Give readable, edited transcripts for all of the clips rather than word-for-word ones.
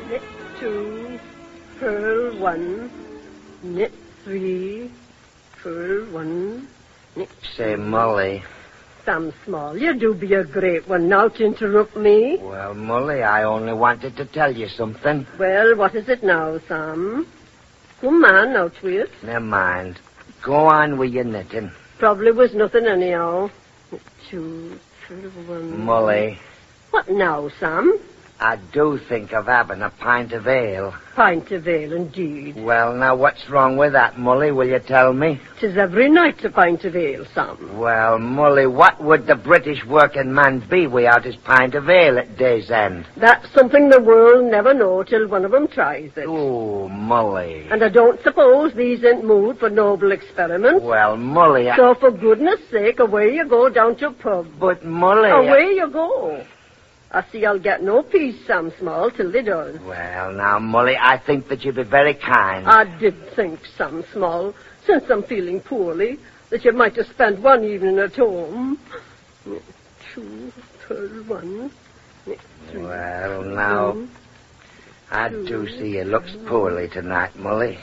Knit 2, purl 1, knit 3, purl 1, knit 2. Say, Molly. Sam Small, you do be a great one now to interrupt me. Well, Molly, I only wanted to tell you something. Well, what is it now, Sam? Come on, now, Tweet. Never mind. Go on with your knitting. Probably was nothing anyhow. 2, 1. Molly. What now, Sam? I do think of having a pint of ale. Pint of ale, indeed. Well, now, what's wrong with that, Molly? Will you tell me? 'Tis every night a pint of ale, Sam. Well, Molly, what would the British working man be without his pint of ale at day's end? That's something the world never know till one of 'em tries it. Oh, Molly. And I don't suppose these ain't mood for noble experiments. Well, Molly, So for goodness sake, away you go down to a pub. But, Molly... Away you go. I see I'll get no peace, Sam Small, till they does. Well, now, Molly, I think that you'd be very kind. I did think, Sam Small, since I'm feeling poorly, that you might have spent one evening at home. 2, purl 1, 3. Well, now, I do see you looks poorly tonight, Molly.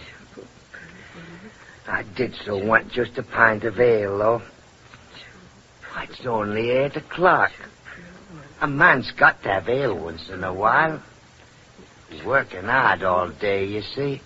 I did so want just a pint of ale, though. It's only 8 o'clock. A man's got to have ale once in a while. Working hard all day, you see.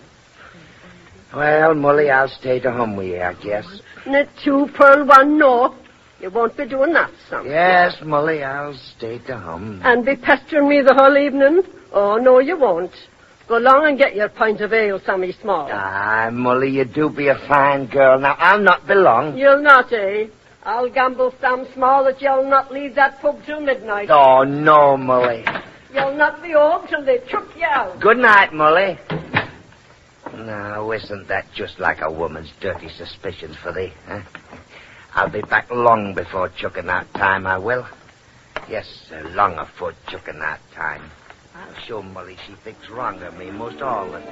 Well, Molly, I'll stay to home with you, I guess. Knit 2, purl 1, no. You won't be doing that, Sam. Yes, Molly, I'll stay to home. And be pestering me the whole evening? Oh, no, you won't. Go along and get your pint of ale, Sammy Small. Ah, Molly, you do be a fine girl. Now, I'll not be long. You'll not, eh? I'll gamble, Sam Small, that you'll not leave that pub till midnight. Oh, no, Molly. You'll not be home till they chuck you out. Good night, Molly. Now, isn't that just like a woman's dirty suspicions for thee, huh? I'll be back long before chucking out time, I will. Yes, long afore chucking out time. I'll show Molly she thinks wrong of me most all the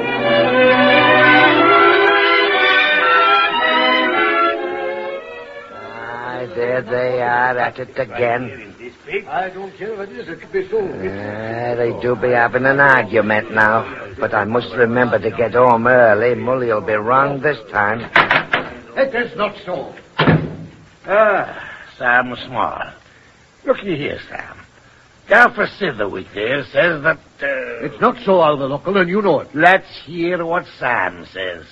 time. There they are at it again. I don't care what it is, it could be so. They do be having an argument now. But I must remember to get home early. Molly'll be wrong this time. It is not so. Sam Small. Looky here, Sam. Gaffer Sitherwick there says that, It's not so, Alvin, uncle, and you know it. Let's hear what Sam says.